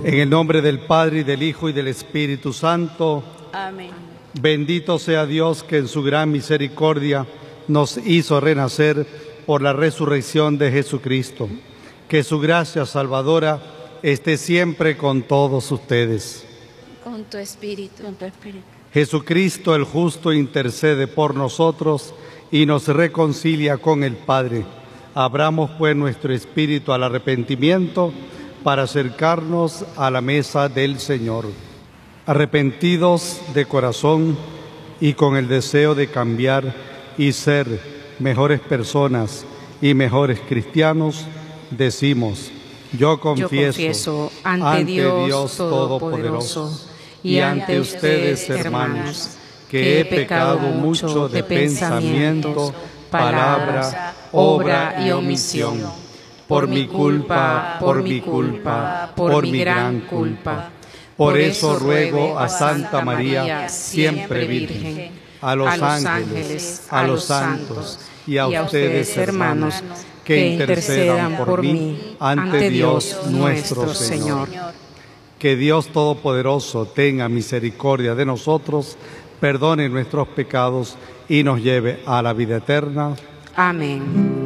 En el nombre del Padre, y del Hijo, y del Espíritu Santo. Amén. Bendito sea Dios, que en su gran misericordia nos hizo renacer por la resurrección de Jesucristo. Que su gracia salvadora esté siempre con todos ustedes. Con tu espíritu. Con tu espíritu. Jesucristo el justo intercede por nosotros y nos reconcilia con el Padre. Abramos pues nuestro espíritu al arrepentimiento para acercarnos a la mesa del Señor. Arrepentidos de corazón y con el deseo de cambiar y ser mejores personas y mejores cristianos, decimos: yo confieso ante Dios Todopoderoso y ante ustedes, hermanos, que he pecado mucho de pensamiento, palabra, obra y omisión, por mi culpa, por mi gran culpa. Por eso ruego a Santa María, siempre Virgen, a los ángeles, a los santos y a ustedes, hermanos, que intercedan por mí ante Dios nuestro Señor. Que Dios Todopoderoso tenga misericordia de nosotros, perdone nuestros pecados y nos lleve a la vida eterna. Amén.